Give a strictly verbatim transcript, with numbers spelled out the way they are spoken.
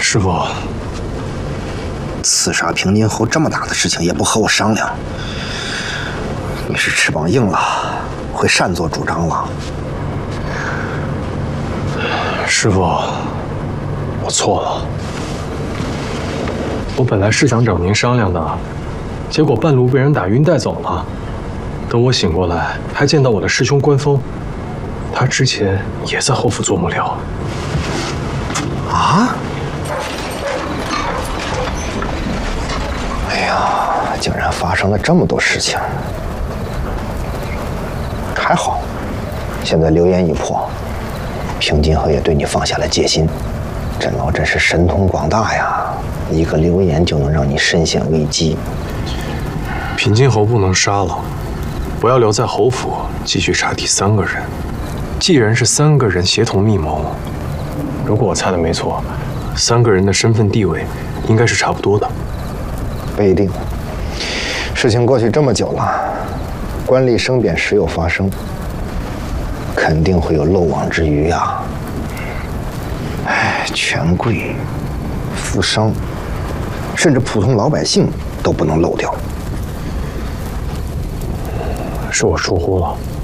师傅， 刺杀平津侯这么大的事情也不和我商量，你是翅膀硬了，会擅作主张了。 师傅，我错了。我本来是想找您商量的，结果半路被人打晕带走了。等我醒过来，还见到我的师兄关峰，他之前也在侯府做幕僚。 啊？哎呀，竟然发生了这么多事情。还好，现在流言一破，平津侯也对你放下了戒心。甄老真是神通广大呀，一个流言就能让你身陷危机。 平津侯不能杀了，我要留在侯府继续查第三个人。既然是三个人协同密谋，如果我猜的没错，三个人的身份地位应该是差不多的。 不一定，事情过去这么久了，官吏生贬时有发生，肯定会有漏网之鱼啊。哎，权贵、富商，甚至普通老百姓都不能漏掉。 是我疏忽了。